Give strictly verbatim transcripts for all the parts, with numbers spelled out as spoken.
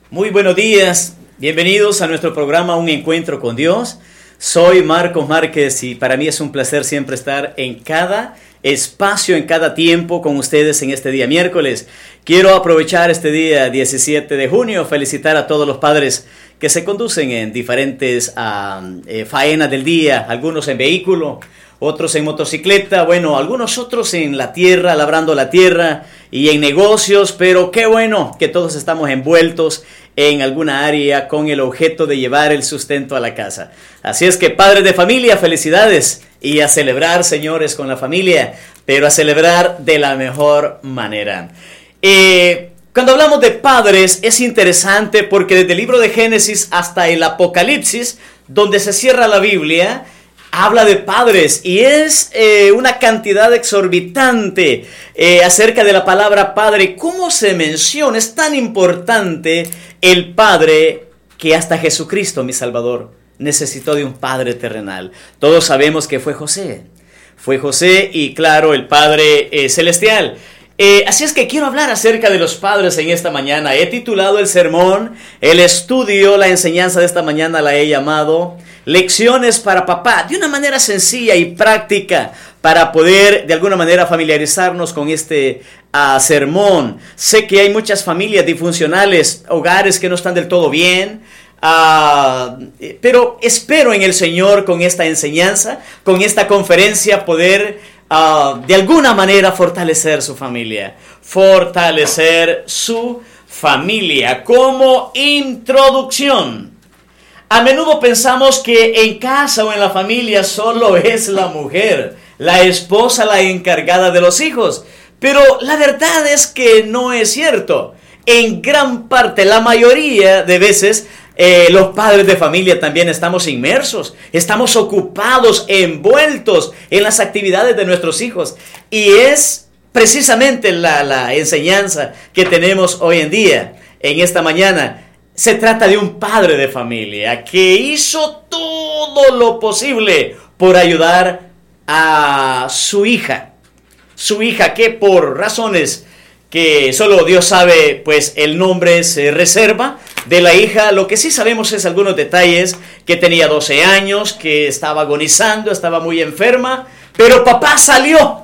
Muy buenos días, bienvenidos a nuestro programa Un Encuentro con Dios. Soy Marcos Márquez y para mí es un placer siempre estar en cada espacio, en cada tiempo con ustedes en este día miércoles. Quiero aprovechar este día diecisiete de junio, felicitar a todos los padres que se conducen en diferentes uh, eh, faenas del día, algunos en vehículo, otros en motocicleta, bueno, algunos otros en la tierra, labrando la tierra y en negocios, pero qué bueno que todos estamos envueltos en alguna área con el objeto de llevar el sustento a la casa. Así es que padres de familia, felicidades y a celebrar, señores, con la familia, pero a celebrar de la mejor manera. Eh, cuando hablamos de padres es interesante porque desde el libro de Génesis hasta el Apocalipsis, donde se cierra la Biblia, habla de padres y es eh, una cantidad exorbitante eh, acerca de la palabra padre. ¿Cómo se menciona? Es tan importante el padre que hasta Jesucristo, mi Salvador, necesitó de un padre terrenal. Todos sabemos que fue José. Fue José y claro, el Padre eh, Celestial. Eh, así es que quiero hablar acerca de los padres en esta mañana. He titulado el sermón, el estudio, la enseñanza de esta mañana la he llamado Lecciones para Papá, de una manera sencilla y práctica para poder de alguna manera familiarizarnos con este uh, sermón. Sé que hay muchas familias disfuncionales, hogares que no están del todo bien, uh, pero espero en el Señor con esta enseñanza, con esta conferencia poder Uh, de alguna manera fortalecer su familia, fortalecer su familia. Como introducción, a menudo pensamos que en casa o en la familia solo es la mujer, la esposa, la encargada de los hijos, pero la verdad es que no es cierto. En gran parte, la mayoría de veces, Eh, los padres de familia también estamos inmersos, estamos ocupados, envueltos en las actividades de nuestros hijos. Y es precisamente la, la enseñanza que tenemos hoy en día, en esta mañana. Se trata de un padre de familia que hizo todo lo posible por ayudar a su hija. Su hija que por razones que solo Dios sabe, pues el nombre se reserva de la hija. Lo que sí sabemos es algunos detalles, que tenía doce años, que estaba agonizando, estaba muy enferma, pero papá salió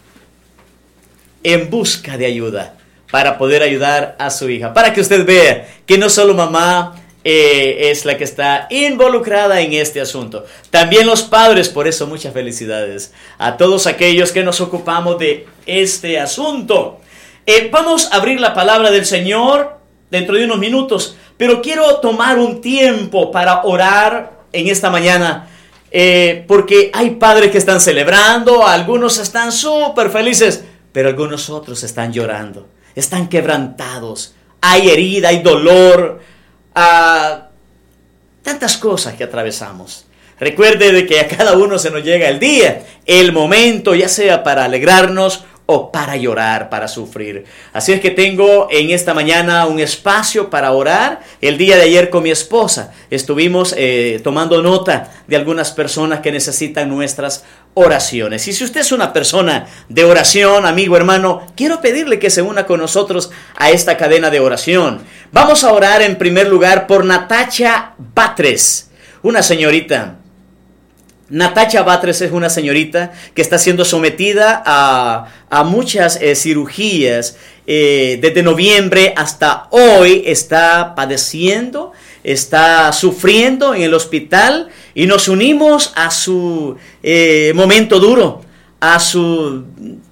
en busca de ayuda para poder ayudar a su hija, para que usted vea que no solo mamá eh, es la que está involucrada en este asunto, también los padres. Por eso muchas felicidades a todos aquellos que nos ocupamos de este asunto. Eh, vamos a abrir la palabra del Señor dentro de unos minutos, pero quiero tomar un tiempo para orar en esta mañana, eh, porque hay padres que están celebrando, algunos están súper felices, pero algunos otros están llorando, están quebrantados, hay herida, hay dolor, uh, tantas cosas que atravesamos. Recuerde de que a cada uno se nos llega el día, el momento, ya sea para alegrarnos o para llorar, para sufrir. Así es que tengo en esta mañana un espacio para orar. El día de ayer con mi esposa estuvimos eh, tomando nota de algunas personas que necesitan nuestras oraciones. Y si usted es una persona de oración, amigo, hermano, quiero pedirle que se una con nosotros a esta cadena de oración. Vamos a orar en primer lugar por Natacha Batres, una señorita. Natacha Batres es una señorita que está siendo sometida a, a muchas eh, cirugías. Eh, desde noviembre hasta hoy está padeciendo, está sufriendo en el hospital y nos unimos a su eh, momento duro, a su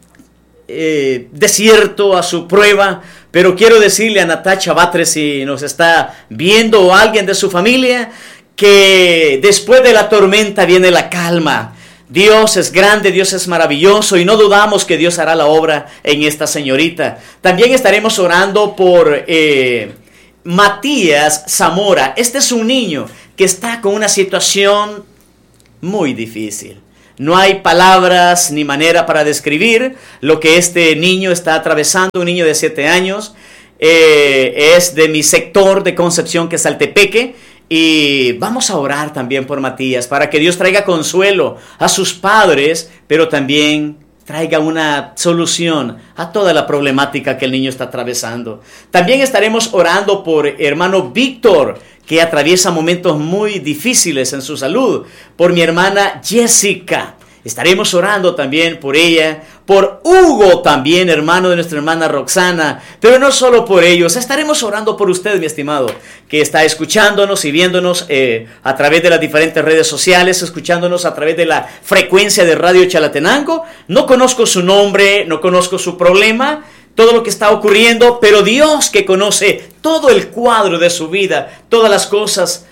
eh, desierto, a su prueba. Pero quiero decirle a Natacha Batres, si nos está viendo o alguien de su familia, que después de la tormenta viene la calma. Dios es grande, Dios es maravilloso y no dudamos que Dios hará la obra en esta señorita. También estaremos orando por eh, Matías Zamora. Este es un niño que está con una situación muy difícil. No hay palabras ni manera para describir lo que este niño está atravesando, un niño de siete años. Eh, es de mi sector de Concepción, que es Saltepeque. Y vamos a orar también por Matías, para que Dios traiga consuelo a sus padres, pero también traiga una solución a toda la problemática que el niño está atravesando. También estaremos orando por hermano Víctor, que atraviesa momentos muy difíciles en su salud, por mi hermana Jessica. Estaremos orando también por ella, por Hugo también, hermano de nuestra hermana Roxana, pero no solo por ellos, estaremos orando por usted, mi estimado, que está escuchándonos y viéndonos eh, a través de las diferentes redes sociales, escuchándonos a través de la frecuencia de Radio Chalatenango. No conozco su nombre, no conozco su problema, todo lo que está ocurriendo, pero Dios, que conoce todo el cuadro de su vida, todas las cosas,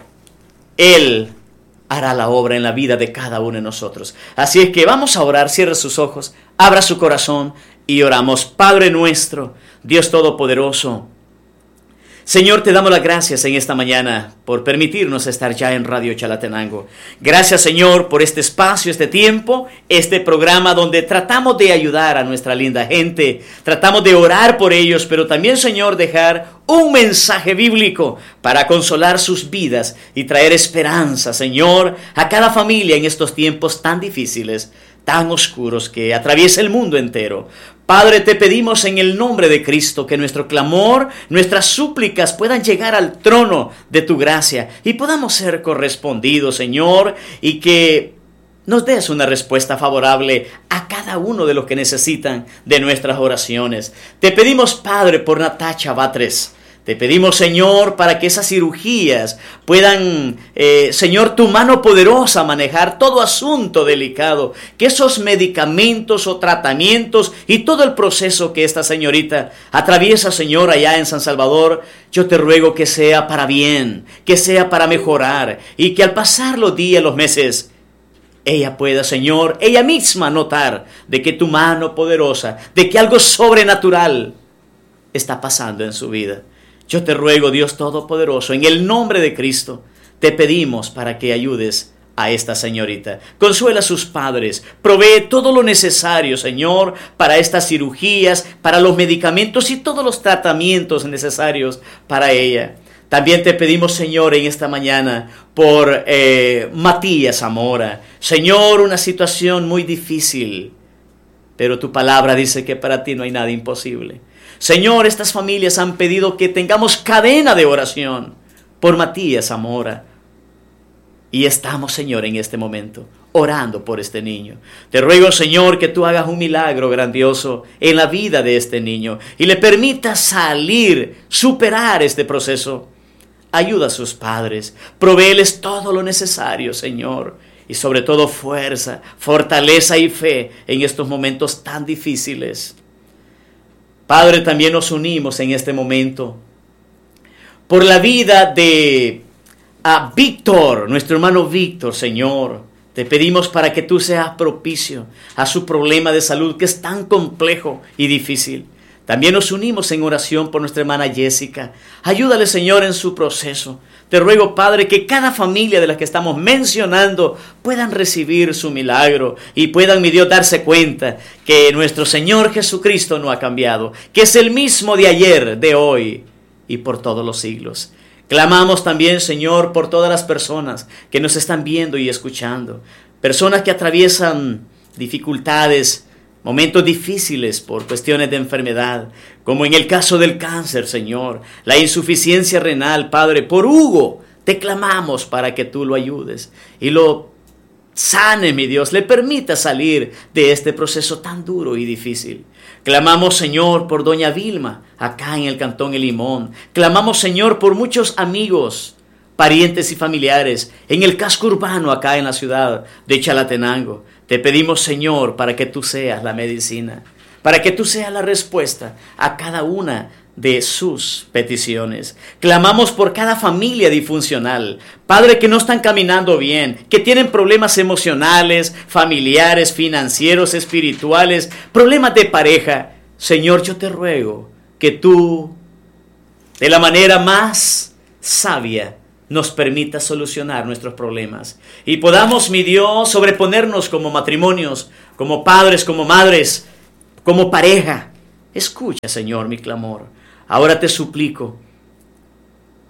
Él hará la obra en la vida de cada uno de nosotros. Así es que vamos a orar, cierre sus ojos, abra su corazón y oramos. Padre nuestro, Dios Todopoderoso, Señor, te damos las gracias en esta mañana por permitirnos estar ya en Radio Chalatenango. Gracias, Señor, por este espacio, este tiempo, este programa donde tratamos de ayudar a nuestra linda gente, tratamos de orar por ellos, pero también, Señor, dejar un mensaje bíblico para consolar sus vidas y traer esperanza, Señor, a cada familia en estos tiempos tan difíciles, tan oscuros que atraviesa el mundo entero. Padre, te pedimos en el nombre de Cristo que nuestro clamor, nuestras súplicas puedan llegar al trono de tu gracia y podamos ser correspondidos, Señor, y que nos des una respuesta favorable a cada uno de los que necesitan de nuestras oraciones. Te pedimos, Padre, por Natacha Batres. Te pedimos, Señor, para que esas cirugías puedan, eh, Señor, tu mano poderosa manejar todo asunto delicado, que esos medicamentos o tratamientos y todo el proceso que esta señorita atraviesa, Señor, allá en San Salvador, yo te ruego que sea para bien, que sea para mejorar y que al pasar los días, los meses, ella pueda, Señor, ella misma notar de que tu mano poderosa, de que algo sobrenatural está pasando en su vida. Yo te ruego, Dios Todopoderoso, en el nombre de Cristo, te pedimos para que ayudes a esta señorita. Consuela a sus padres, provee todo lo necesario, Señor, para estas cirugías, para los medicamentos y todos los tratamientos necesarios para ella. También te pedimos, Señor, en esta mañana por eh, Matías Zamora. Señor, una situación muy difícil, pero tu palabra dice que para ti no hay nada imposible. Señor, estas familias han pedido que tengamos cadena de oración por Matías Zamora. Y estamos, Señor, en este momento orando por este niño. Te ruego, Señor, que tú hagas un milagro grandioso en la vida de este niño y le permitas salir, superar este proceso. Ayuda a sus padres, provéeles todo lo necesario, Señor, y sobre todo fuerza, fortaleza y fe en estos momentos tan difíciles. Padre, también nos unimos en este momento por la vida de a Víctor, nuestro hermano Víctor, Señor. Te pedimos para que tú seas propicio a su problema de salud que es tan complejo y difícil. También nos unimos en oración por nuestra hermana Jessica. Ayúdale, Señor, en su proceso. Te ruego, Padre, que cada familia de las que estamos mencionando puedan recibir su milagro y puedan, mi Dios, darse cuenta que nuestro Señor Jesucristo no ha cambiado, que es el mismo de ayer, de hoy y por todos los siglos. Clamamos también, Señor, por todas las personas que nos están viendo y escuchando, personas que atraviesan dificultades, momentos difíciles por cuestiones de enfermedad, como en el caso del cáncer, Señor, la insuficiencia renal, Padre. Por Hugo, te clamamos para que tú lo ayudes y lo sane, mi Dios, le permita salir de este proceso tan duro y difícil. Clamamos, Señor, por doña Vilma, acá en el Cantón El Limón. Clamamos, Señor, por muchos amigos, parientes y familiares en el casco urbano acá en la ciudad de Chalatenango. Te pedimos, Señor, para que tú seas la medicina, para que tú seas la respuesta a cada una de sus peticiones. Clamamos por cada familia disfuncional, Padre, que no están caminando bien, que tienen problemas emocionales, familiares, financieros, espirituales, problemas de pareja. Señor, yo te ruego que tú, de la manera más sabia, nos permita solucionar nuestros problemas y podamos, mi Dios, sobreponernos como matrimonios, como padres, como madres, como pareja. Escucha, Señor, mi clamor. Ahora te suplico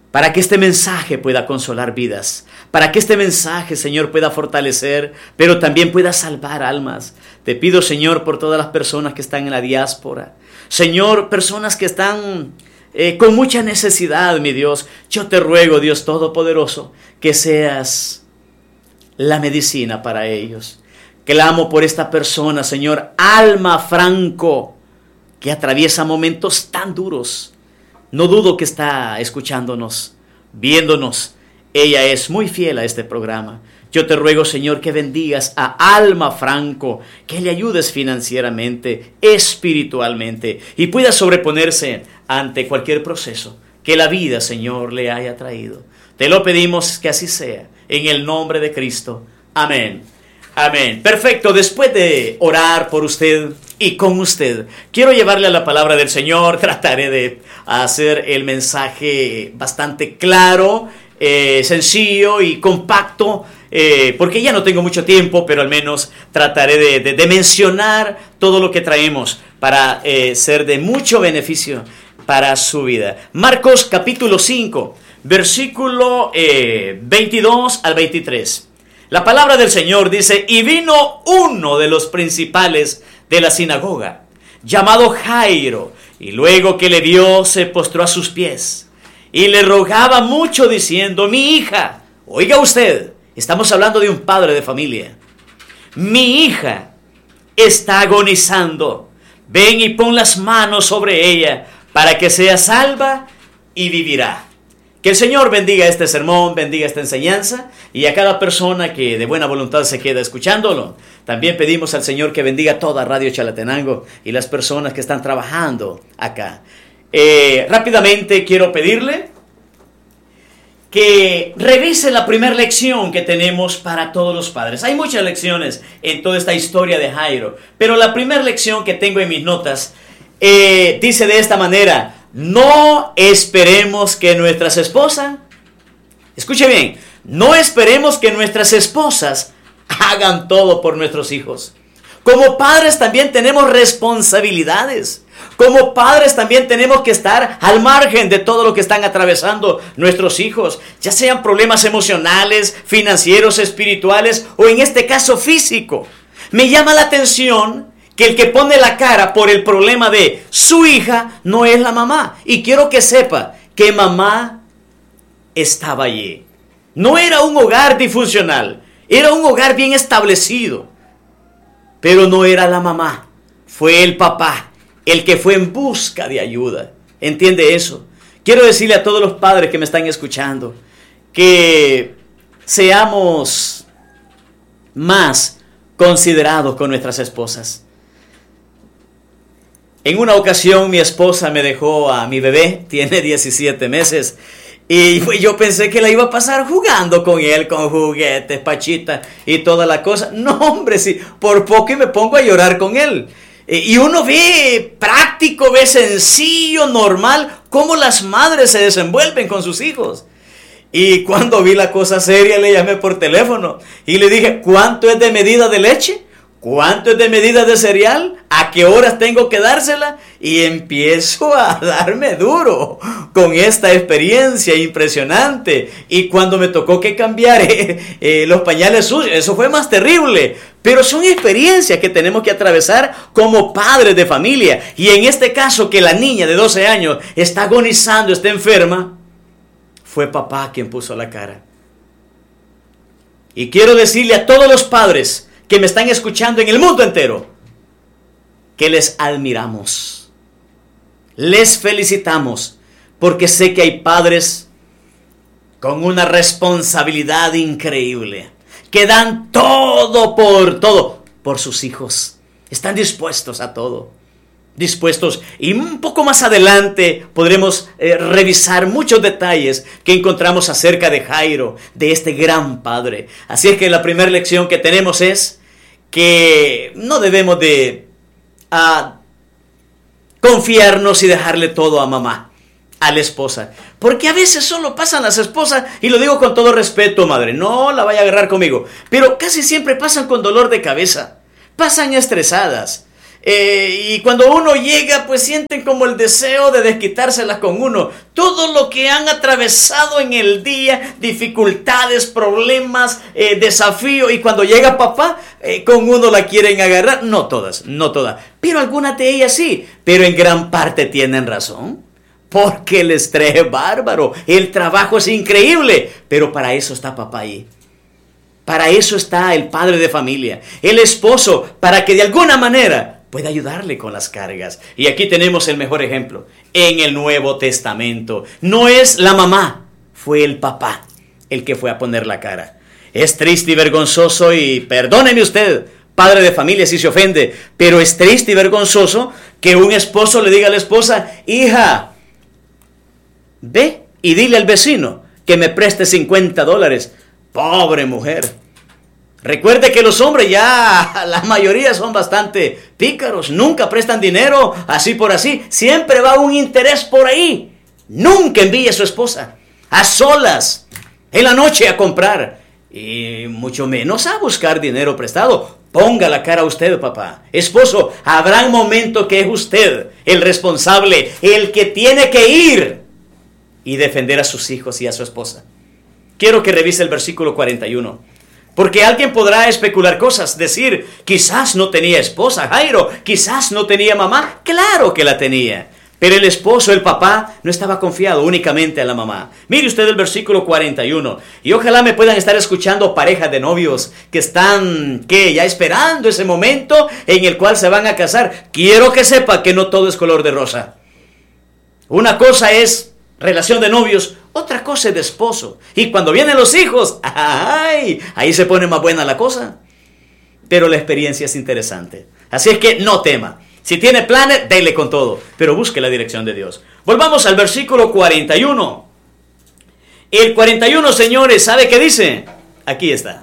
para que este mensaje pueda consolar vidas, para que este mensaje, Señor, pueda fortalecer, pero también pueda salvar almas. Te pido, Señor, por todas las personas que están en la diáspora. Señor, personas que están eh, con mucha necesidad, mi Dios. Yo te ruego, Dios Todopoderoso, que seas la medicina para ellos. Clamo por esta persona, Señor, Alma Franco, que atraviesa momentos tan duros. No dudo que está escuchándonos, viéndonos. Ella es muy fiel a este programa. Yo te ruego, Señor, que bendigas a Alma Franco, que le ayudes financieramente, espiritualmente, y pueda sobreponerse ante cualquier proceso que la vida, Señor, le haya traído. Te lo pedimos que así sea, en el nombre de Cristo. Amén. Amén. Perfecto. Después de orar por usted y con usted, quiero llevarle a la palabra del Señor. Trataré de hacer el mensaje bastante claro, eh, sencillo y compacto, eh, porque ya no tengo mucho tiempo, pero al menos trataré de, de, de mencionar todo lo que traemos para eh, ser de mucho beneficio para su vida. Marcos capítulo cinco, versículo eh, veintidós al veintitrés. La palabra del Señor dice: y vino uno de los principales de la sinagoga, llamado Jairo, y luego que le vio, se postró a sus pies, y le rogaba mucho, diciendo: mi hija, oiga usted, estamos hablando de un padre de familia, mi hija está agonizando, ven y pon las manos sobre ella, para que sea salva y vivirá. Que el Señor bendiga este sermón, bendiga esta enseñanza, y a cada persona que de buena voluntad se queda escuchándolo. También pedimos al Señor que bendiga toda Radio Chalatenango y las personas que están trabajando acá. Eh, rápidamente quiero pedirle que revise la primera lección que tenemos para todos los padres. Hay muchas lecciones en toda esta historia de Jairo, pero la primera lección que tengo en mis notas eh, dice de esta manera: no esperemos que nuestras esposas, escuche bien, no esperemos que nuestras esposas hagan todo por nuestros hijos. Como padres también tenemos responsabilidades. Como padres también tenemos que estar al margen de todo lo que están atravesando nuestros hijos, ya sean problemas emocionales, financieros, espirituales o en este caso físico. Me llama la atención que el que pone la cara por el problema de su hija no es la mamá. Y quiero que sepa que mamá estaba allí. No era un hogar disfuncional, era un hogar bien establecido. Pero no era la mamá, fue el papá el que fue en busca de ayuda. ¿Entiende eso? Quiero decirle a todos los padres que me están escuchando que seamos más considerados con nuestras esposas. En una ocasión mi esposa me dejó a mi bebé, tiene diecisiete meses, y yo pensé que la iba a pasar jugando con él, con juguetes, pachitas y toda la cosa. No, hombre, sí, por poco y me pongo a llorar con él. Y uno ve práctico, ve sencillo, normal, cómo las madres se desenvuelven con sus hijos. Y cuando vi la cosa seria, le llamé por teléfono y le dije: ¿cuánto es de medida de leche? ¿Cuánto es de medida de cereal? ¿A qué horas tengo que dársela? Y empiezo a darme duro con esta experiencia impresionante. Y cuando me tocó que cambiar eh, eh, los pañales sucios, eso fue más terrible. Pero son experiencias que tenemos que atravesar como padres de familia. Y en este caso, que la niña de doce años está agonizando, está enferma, fue papá quien puso la cara. Y quiero decirle a todos los padres que me están escuchando en el mundo entero, que les admiramos, les felicitamos, porque sé que hay padres con una responsabilidad increíble, que dan todo por todo, por sus hijos, están dispuestos a todo, dispuestos, y un poco más adelante podremos eh, revisar muchos detalles que encontramos acerca de Jairo, de este gran padre. Así es que la primera lección que tenemos es que no debemos de uh, confiarnos y dejarle todo a mamá, a la esposa, porque a veces solo pasan las esposas, y lo digo con todo respeto, madre, no la vaya a agarrar conmigo, pero casi siempre pasan con dolor de cabeza, pasan estresadas, Eh, y cuando uno llega, pues sienten como el deseo de desquitárselas con uno. Todo lo que han atravesado en el día, dificultades, problemas, eh, desafíos. Y cuando llega papá, eh, con uno la quieren agarrar. No todas, no todas. Pero algunas de ellas sí. Pero en gran parte tienen razón. Porque el estrés es bárbaro. El trabajo es increíble. Pero para eso está papá ahí. Para eso está el padre de familia, el esposo, para que de alguna manera pueda ayudarle con las cargas. Y aquí tenemos el mejor ejemplo, en el Nuevo Testamento. No es la mamá, fue el papá el que fue a poner la cara. Es triste y vergonzoso, y perdóneme usted, padre de familia, si se ofende, pero es triste y vergonzoso que un esposo le diga a la esposa: hija, ve y dile al vecino que me preste cincuenta dólares. Pobre mujer. Recuerde que los hombres ya, la mayoría son bastante pícaros. Nunca prestan dinero así por así. Siempre va un interés por ahí. Nunca envíe a su esposa a solas en la noche a comprar. Y mucho menos a buscar dinero prestado. Ponga la cara a usted, papá. Esposo, habrá un momento que es usted el responsable, el que tiene que ir y defender a sus hijos y a su esposa. Quiero que revise el versículo cuarenta y uno. Porque alguien podrá especular cosas, decir: quizás no tenía esposa, Jairo, quizás no tenía mamá. Claro que la tenía. Pero el esposo, el papá, no estaba confiado únicamente a la mamá. Mire usted el versículo cuarenta y uno. Y ojalá me puedan estar escuchando parejas de novios que están, ¿qué? Ya esperando ese momento en el cual se van a casar. Quiero que sepa que no todo es color de rosa. Una cosa es relación de novios, otra cosa es de esposo. Y cuando vienen los hijos, ¡ay! Ahí se pone más buena la cosa. Pero la experiencia es interesante. Así es que no tema. Si tiene planes, dele con todo. Pero busque la dirección de Dios. Volvamos al versículo cuarenta y uno. El cuarenta y uno, señores, ¿sabe qué dice? Aquí está.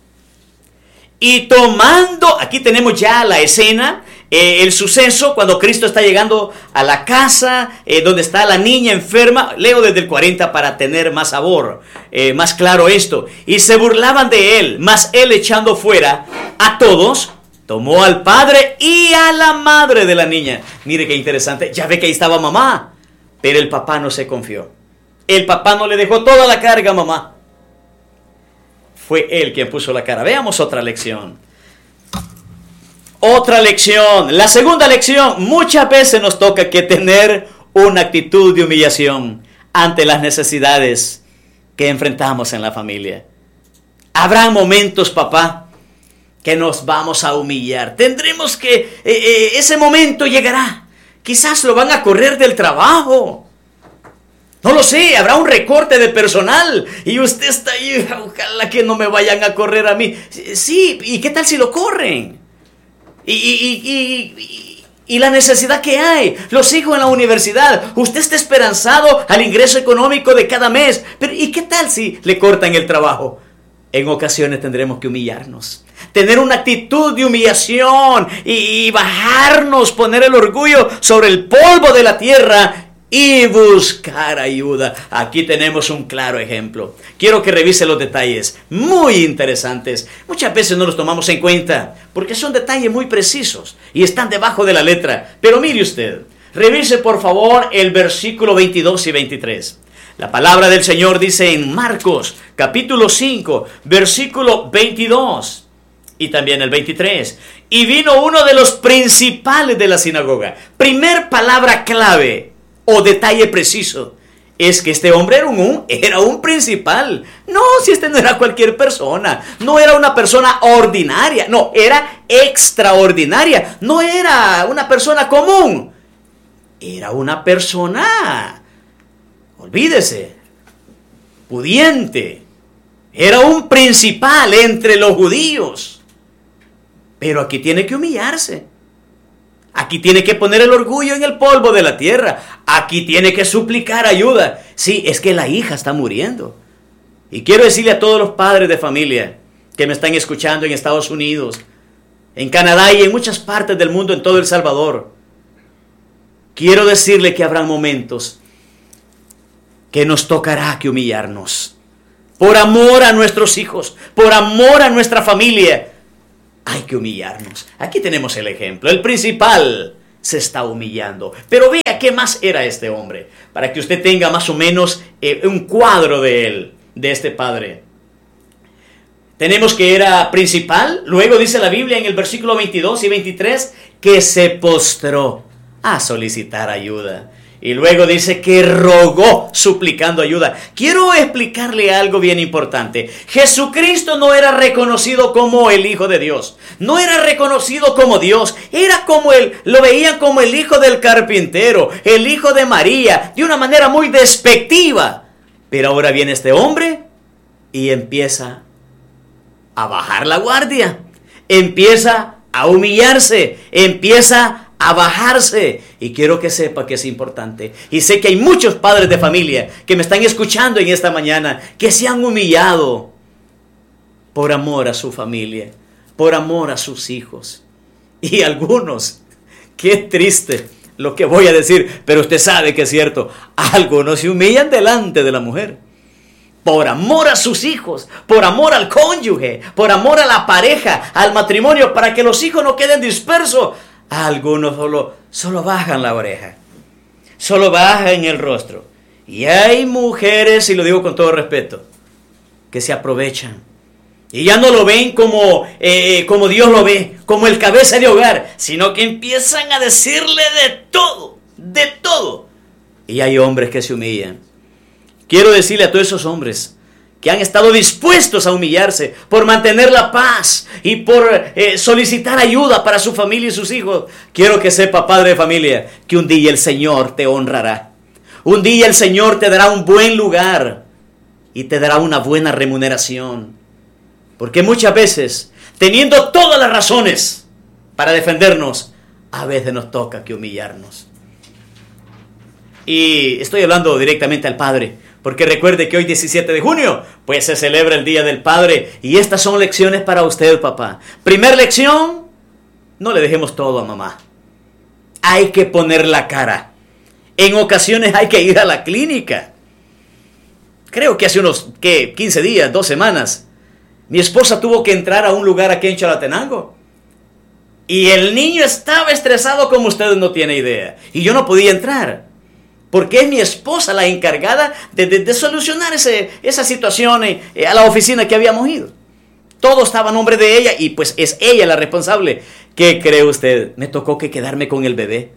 Y tomando, aquí tenemos ya la escena, eh, el suceso cuando Cristo está llegando a la casa, eh, donde está la niña enferma. Leo desde el cuarenta para tener más sabor, eh, más claro esto. Y se burlaban de él, mas él, echando fuera a todos, tomó al padre y a la madre de la niña. Mire qué interesante, ya ve que ahí estaba mamá, pero el papá no se confió. El papá no le dejó toda la carga a mamá. Fue él quien puso la cara. Veamos otra lección. Otra lección. La segunda lección. Muchas veces nos toca que tener una actitud de humillación ante las necesidades que enfrentamos en la familia. Habrá momentos, papá, que nos vamos a humillar. Tendremos que... Eh, eh, ese momento llegará. Quizás lo van a correr del trabajo. No lo sé, habrá un recorte de personal y usted está ahí, ojalá que no me vayan a correr a mí. Sí, ¿y qué tal si lo corren? Y, y, y, y, y la necesidad que hay, los hijos en la universidad, usted está esperanzado al ingreso económico de cada mes, pero ¿y qué tal si le cortan el trabajo? En ocasiones tendremos que humillarnos, tener una actitud de humillación y, y bajarnos, poner el orgullo sobre el polvo de la tierra y buscar ayuda. Aquí tenemos un claro ejemplo. Quiero que revise los detalles, muy interesantes. Muchas veces no los tomamos en cuenta, porque son detalles muy precisos y están debajo de la letra. Pero mire usted, revise por favor el versículo veintidós y veintitrés. La palabra del Señor dice en Marcos, capítulo cinco, versículo veintidós y también el veintitrés. Y vino uno de los principales de la sinagoga. Primer palabra clave o detalle preciso, es que este hombre era un, era un principal. No, si este no era cualquier persona, no era una persona ordinaria, no, era extraordinaria, no era una persona común, era una persona, olvídese, pudiente, era un principal entre los judíos. Pero aquí tiene que humillarse. Aquí tiene que poner el orgullo en el polvo de la tierra. Aquí tiene que suplicar ayuda. Sí, es que la hija está muriendo. Y quiero decirle a todos los padres de familia que me están escuchando en Estados Unidos, en Canadá y en muchas partes del mundo, en todo El Salvador. Quiero decirle que habrá momentos que nos tocará que humillarnos. Por amor a nuestros hijos, por amor a nuestra familia. hay que humillarnos. Aquí tenemos el ejemplo. El principal se está humillando. Pero vea qué más era este hombre, para que usted tenga más o menos eh, un cuadro de él, de este padre. Tenemos que era principal. Luego dice la Biblia en el versículo veintidós y veintitrés que se postró a solicitar ayuda. Y luego dice que rogó suplicando ayuda. Quiero explicarle algo bien importante. Jesucristo no era reconocido como el Hijo de Dios. No era reconocido como Dios. Era como él, lo veían como el hijo del carpintero, el hijo de María, de una manera muy despectiva. Pero ahora viene este hombre y empieza a bajar la guardia. Empieza a humillarse. Empieza a bajarse. Y quiero que sepa que es importante. Y sé que hay muchos padres de familia que me están escuchando en esta mañana, que se han humillado por amor a su familia, por amor a sus hijos. Y algunos, qué triste lo que voy a decir, pero usted sabe que es cierto, algunos se humillan delante de la mujer. Por amor a sus hijos, por amor al cónyuge, por amor a la pareja, al matrimonio, para que los hijos no queden dispersos. Algunos solo, solo bajan la oreja, solo bajan el rostro. Y hay mujeres, y lo digo con todo respeto, que se aprovechan. Y ya no lo ven como, eh, como Dios lo ve, como el cabeza de hogar, sino que empiezan a decirle de todo, de todo. Y hay hombres que se humillan. Quiero decirle a todos esos hombres que han estado dispuestos a humillarse por mantener la paz y por eh, solicitar ayuda para su familia y sus hijos. Quiero que sepa, padre de familia, que un día el Señor te honrará. Un día el Señor te dará un buen lugar y te dará una buena remuneración. Porque muchas veces, teniendo todas las razones para defendernos, a veces nos toca que humillarnos. Y estoy hablando directamente al Padre, porque recuerde que hoy diecisiete de junio, pues se celebra el Día del Padre. Y estas son lecciones para usted, papá. Primer lección, no le dejemos todo a mamá. Hay que poner la cara. En ocasiones hay que ir a la clínica. Creo que hace unos, ¿qué? quince días, dos semanas, mi esposa tuvo que entrar a un lugar aquí en Chalatenango. Y el niño estaba estresado como usted no tiene idea. Y yo no podía entrar. Porque es mi esposa la encargada de, de, de solucionar ese, esa situación eh, a la oficina que habíamos ido. Todo estaba a nombre de ella y pues es ella la responsable. ¿Qué cree usted? Me tocó que quedarme con el bebé.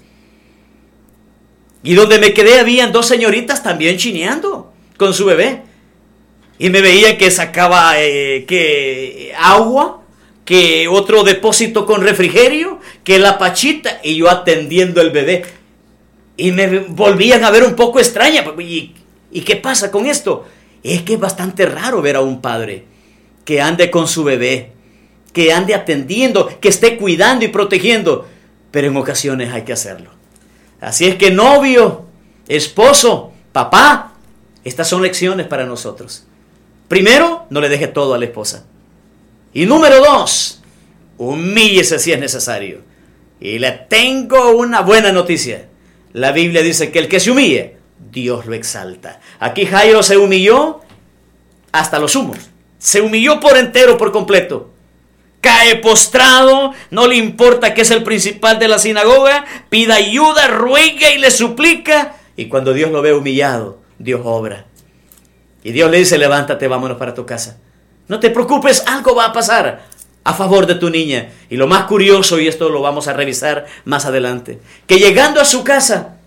Y donde me quedé habían dos señoritas también chineando con su bebé. Y me veían que sacaba eh, que agua, que otro depósito con refrigerio, que la pachita y yo atendiendo el bebé. Y me volvían a ver un poco extraña. ¿Y, ¿Y qué pasa con esto? Es que es bastante raro ver a un padre que ande con su bebé, que ande atendiendo, que esté cuidando y protegiendo. Pero en ocasiones hay que hacerlo. Así es que novio, esposo, papá, estas son lecciones para nosotros. Primero, no le deje todo a la esposa. Y número dos, humíllese si es necesario. Y le tengo una buena noticia. La Biblia dice que el que se humille, Dios lo exalta. Aquí Jairo se humilló hasta los humos. Se humilló por entero, por completo. Cae postrado, no le importa que es el principal de la sinagoga, pide ayuda, ruega y le suplica. Y cuando Dios lo ve humillado, Dios obra. Y Dios le dice, levántate, vámonos para tu casa. No te preocupes, algo va a pasar a favor de tu niña. Y lo más curioso, y esto lo vamos a revisar más adelante, que llegando a su casa,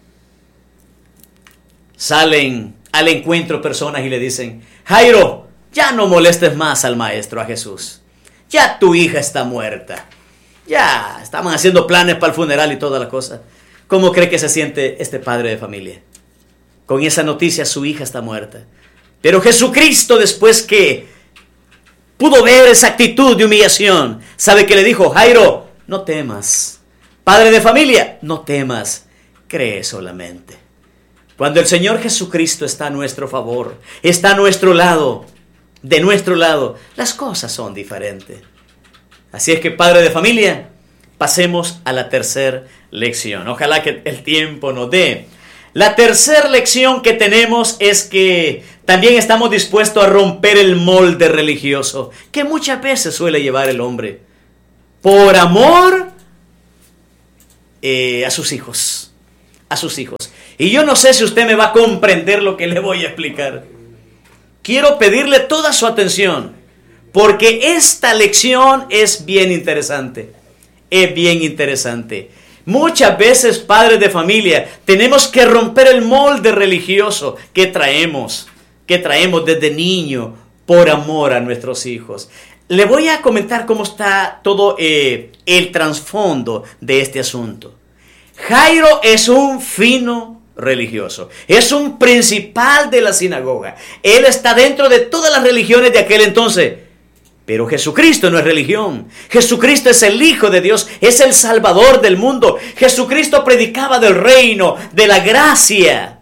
salen al encuentro personas y le dicen, Jairo, ya no molestes más al maestro, a Jesús. Ya tu hija está muerta. Ya estaban haciendo planes para el funeral y toda la cosa. ¿Cómo cree que se siente este padre de familia? Con esa noticia, su hija está muerta. Pero Jesucristo, después que pudo ver esa actitud de humillación, ¿sabe qué le dijo? Jairo, no temas. Padre de familia, no temas. Cree solamente. Cuando el Señor Jesucristo está a nuestro favor, está a nuestro lado, de nuestro lado, las cosas son diferentes. Así es que, padre de familia, pasemos a la tercera lección. Ojalá que el tiempo nos dé. La tercera lección que tenemos es que también estamos dispuestos a romper el molde religioso que muchas veces suele llevar el hombre. por amor eh, a sus hijos, a sus hijos. Y yo no sé si usted me va a comprender lo que le voy a explicar. Quiero pedirle toda su atención, porque esta lección es bien interesante, es bien interesante. Muchas veces, padres de familia, tenemos que romper el molde religioso que traemos, que traemos desde niño por amor a nuestros hijos. Le voy a comentar cómo está todo eh, el trasfondo de este asunto. Jairo es un fino religioso, es un principal de la sinagoga. Él está dentro de todas las religiones de aquel entonces. Pero Jesucristo no es religión. Jesucristo es el Hijo de Dios, es el Salvador del mundo. Jesucristo predicaba del reino, de la gracia,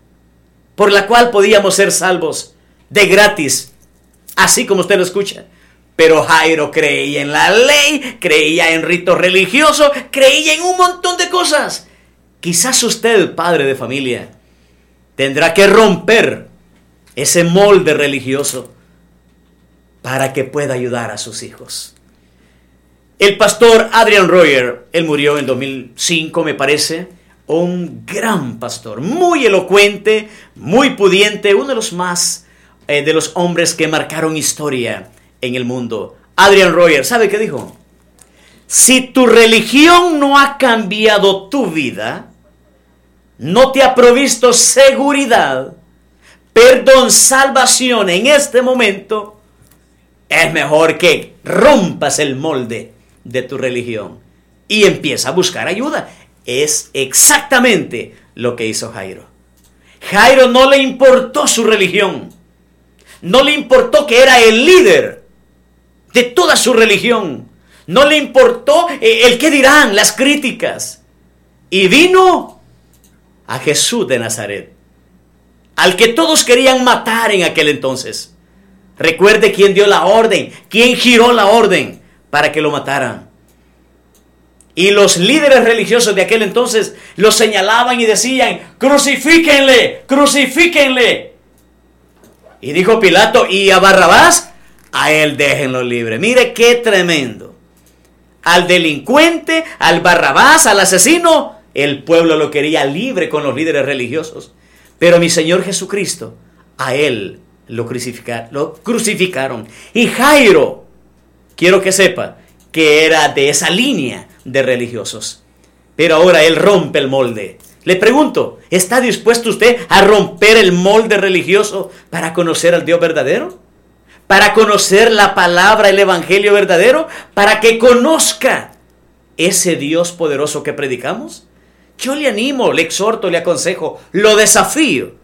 por la cual podíamos ser salvos de gratis, así como usted lo escucha. Pero Jairo creía en la ley, creía en ritos religiosos, creía en un montón de cosas. Quizás usted, padre de familia, tendrá que romper ese molde religioso para que pueda ayudar a sus hijos. El pastor Adrian Royer, él murió en dos mil cinco, me parece, un gran pastor, muy elocuente, muy pudiente, uno de los más eh, de los hombres que marcaron historia en el mundo. Adrian Royer, ¿sabe qué dijo? Si tu religión no ha cambiado tu vida, no te ha provisto seguridad, perdón, salvación en este momento, es mejor que rompas el molde de tu religión y empieza a buscar ayuda. Es exactamente lo que hizo Jairo. Jairo no le importó su religión. No le importó que era el líder de toda su religión. No le importó el qué dirán, las críticas. Y vino a Jesús de Nazaret, al que todos querían matar en aquel entonces. Recuerde quién dio la orden, quién giró la orden para que lo mataran. Y los líderes religiosos de aquel entonces lo señalaban y decían: crucifíquenle, crucifíquenle. Y dijo Pilato: ¿y a Barrabás? A él déjenlo libre. Mire qué tremendo. Al delincuente, al Barrabás, al asesino, el pueblo lo quería libre con los líderes religiosos. Pero mi Señor Jesucristo, a él Lo, crucificar, lo crucificaron. Y Jairo, quiero que sepa que era de esa línea de religiosos. Pero ahora él rompe el molde. Le pregunto, ¿está dispuesto usted a romper el molde religioso para conocer al Dios verdadero? ¿Para conocer la palabra, el evangelio verdadero? ¿Para que conozca ese Dios poderoso que predicamos? Yo le animo, le exhorto, le aconsejo, lo desafío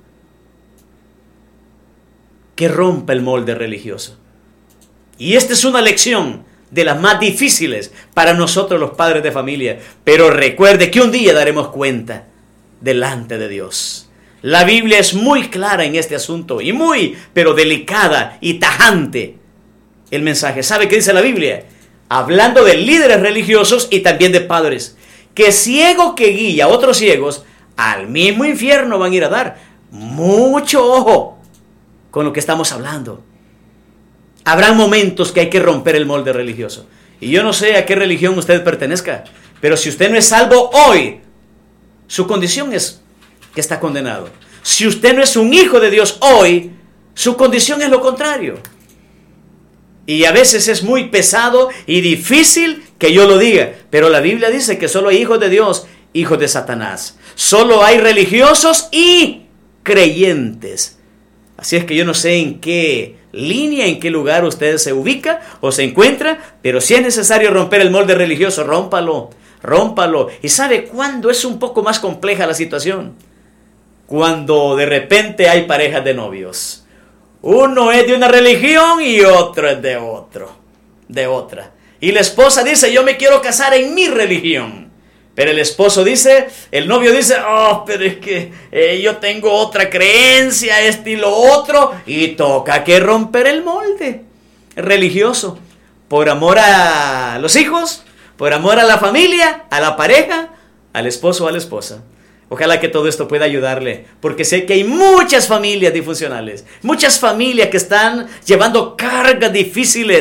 que rompa el molde religioso. Y esta es una lección de las más difíciles para nosotros los padres de familia. Pero recuerde que un día daremos cuenta delante de Dios. La Biblia es muy clara en este asunto y muy, pero delicada y tajante el mensaje. ¿Sabe qué dice la Biblia? Hablando de líderes religiosos y también de padres, que ciego que guía a otros ciegos, al mismo infierno van a ir a dar. Mucho ojo con lo que estamos hablando. Habrá momentos que hay que romper el molde religioso. Y yo no sé a qué religión usted pertenezca, pero si usted no es salvo hoy, su condición es que está condenado. Si usted no es un hijo de Dios hoy, su condición es lo contrario. Y a veces es muy pesado y difícil que yo lo diga, pero la Biblia dice que solo hay hijos de Dios, hijos de Satanás. Solo hay religiosos y creyentes. Así es que yo no sé en qué línea, en qué lugar usted se ubica o se encuentra, pero si es necesario romper el molde religioso, rómpalo, rómpalo. ¿Y sabe cuándo es un poco más compleja la situación? Cuando de repente hay parejas de novios. Uno es de una religión y otro es de otro, de otra. Y la esposa dice: yo me quiero casar en mi religión. Pero el esposo dice, el novio dice: oh, pero es que eh, yo tengo otra creencia, este y lo otro. Y toca que romper el molde religioso. Por amor a los hijos, por amor a la familia, a la pareja, al esposo o a la esposa. Ojalá que todo esto pueda ayudarle, porque sé que hay muchas familias disfuncionales, muchas familias que están llevando cargas difíciles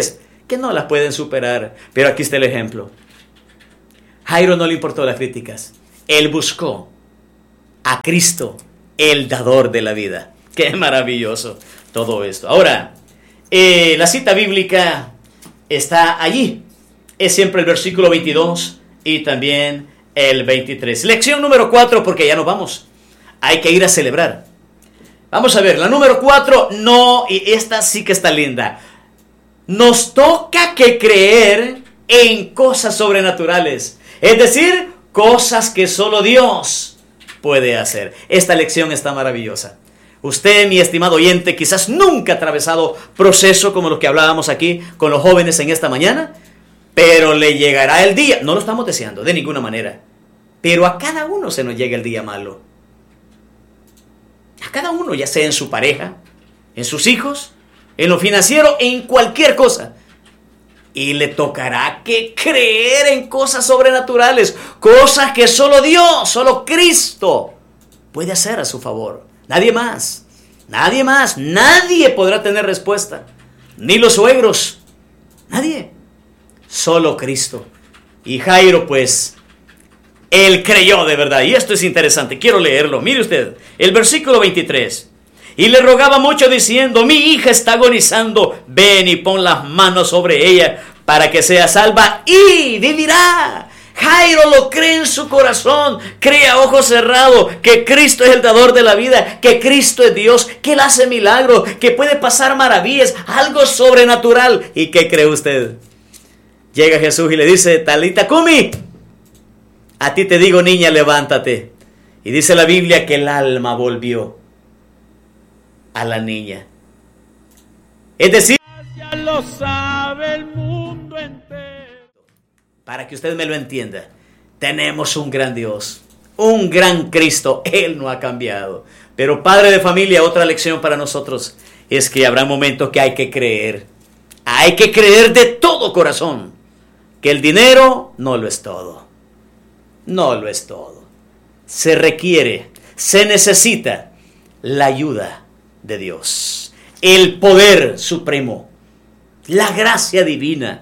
que no las pueden superar. Pero aquí está el ejemplo. Jairo no le importó las críticas. Él buscó a Cristo, el dador de la vida. Qué maravilloso todo esto. Ahora, eh, la cita bíblica está allí. Es siempre el versículo veintidós y también el veintitrés. Lección número cuatro, porque ya nos vamos. Hay que ir a celebrar. Vamos a ver, la número cuatro, no, y esta sí que está linda. Nos toca que creer en cosas sobrenaturales. Es decir, cosas que solo Dios puede hacer. Esta lección está maravillosa. Usted, mi estimado oyente, quizás nunca ha atravesado proceso como los que hablábamos aquí con los jóvenes en esta mañana, pero le llegará el día. No lo estamos deseando de ninguna manera, pero a cada uno se nos llega el día malo. A cada uno, ya sea en su pareja, en sus hijos, en lo financiero, en cualquier cosa. Y le tocará que creer en cosas sobrenaturales, cosas que solo Dios, solo Cristo puede hacer a su favor. Nadie más, nadie más, nadie podrá tener respuesta. Ni los suegros, nadie. Solo Cristo. Y Jairo, pues, él creyó de verdad. Y esto es interesante, quiero leerlo. Mire usted, el versículo veintitrés. Y le rogaba mucho diciendo: mi hija está agonizando, ven y pon las manos sobre ella para que sea salva y vivirá. Jairo lo cree en su corazón, cree a ojos cerrados que Cristo es el dador de la vida, que Cristo es Dios, que Él hace milagros, que puede pasar maravillas, algo sobrenatural. ¿Y qué cree usted? Llega Jesús y le dice: Talita cumi, a ti te digo, niña, levántate. Y dice la Biblia que el alma volvió a la niña. Es decir, ya lo sabe el mundo entero. Para que usted me lo entienda, tenemos un gran Dios, un gran Cristo. Él no ha cambiado. Pero, padre de familia, otra lección para nosotros es que habrá momentos que hay que creer. Hay que creer de todo corazón que el dinero no lo es todo. No lo es todo. Se requiere, se necesita la ayuda de Dios, el poder supremo, la gracia divina.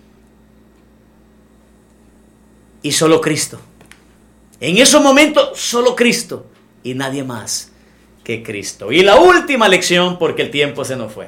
Y solo Cristo. En esos momentos, solo Cristo. Y nadie más que Cristo. Y la última lección, porque el tiempo se nos fue.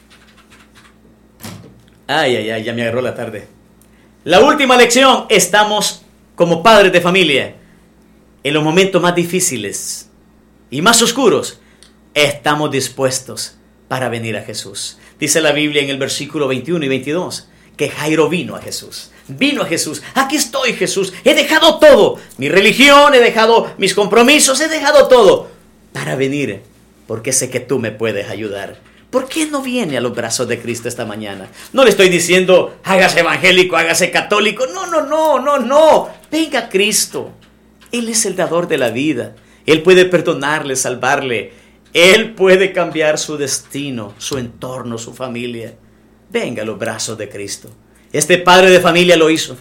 Ay, ay, ay, ya me agarró la tarde. La última lección, estamos como padres de familia en los momentos más difíciles y más oscuros. Estamos dispuestos para venir a Jesús. Dice la Biblia en el versículo veintiuno y veintidós que Jairo vino a Jesús. Vino a Jesús. Aquí estoy, Jesús. He dejado todo. Mi religión, he dejado mis compromisos, he dejado todo para venir, porque sé que tú me puedes ayudar. ¿Por qué no viene a los brazos de Cristo esta mañana? No le estoy diciendo, hágase evangélico, hágase católico. No, no, no, no, no. Venga a Cristo. Él es el dador de la vida. Él puede perdonarle, salvarle. Él puede cambiar su destino, su entorno, su familia. Venga a los brazos de Cristo. Este padre de familia lo hizo.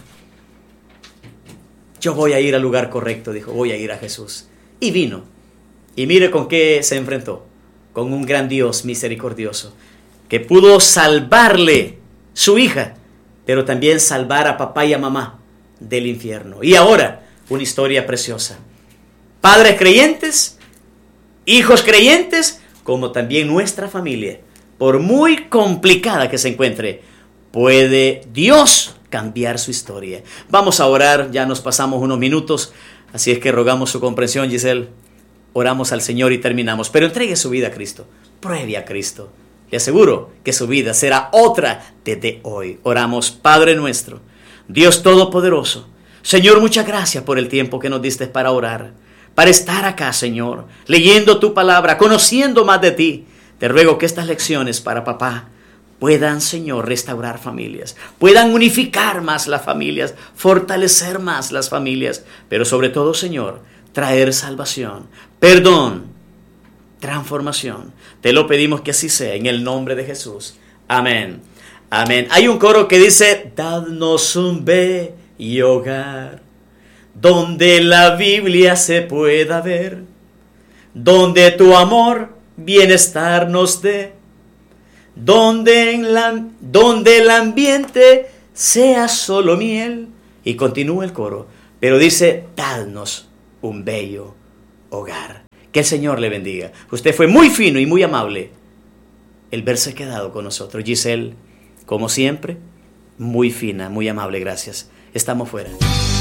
Yo voy a ir al lugar correcto, dijo, voy a ir a Jesús. Y vino. Y mire con qué se enfrentó. Con un gran Dios misericordioso, que pudo salvarle su hija, pero también salvar a papá y a mamá del infierno. Y ahora, una historia preciosa. Padres creyentes, hijos creyentes, como también nuestra familia, por muy complicada que se encuentre, puede Dios cambiar su historia. Vamos a orar, ya nos pasamos unos minutos, así es que rogamos su comprensión, Giselle. Oramos al Señor y terminamos. Pero entregue su vida a Cristo. Pruebe a Cristo. Le aseguro que su vida será otra desde hoy. Oramos, Padre nuestro, Dios Todopoderoso. Señor, muchas gracias por el tiempo que nos diste para orar, para estar acá, Señor, leyendo tu palabra, conociendo más de ti. Te ruego que estas lecciones para papá puedan, Señor, restaurar familias, puedan unificar más las familias, fortalecer más las familias, pero sobre todo, Señor, traer salvación, perdón, transformación. Te lo pedimos que así sea en el nombre de Jesús. Amén. Amén. Hay un coro que dice: dadnos un bello hogar donde la Biblia se pueda ver, donde tu amor bienestar nos dé, donde, en la, donde el ambiente sea solo miel. Y continúa el coro, pero dice, dadnos un bello hogar. Que el Señor le bendiga. Usted fue muy fino y muy amable el verse quedado con nosotros. Giselle, como siempre, muy fina, muy amable, gracias. Estamos fuera.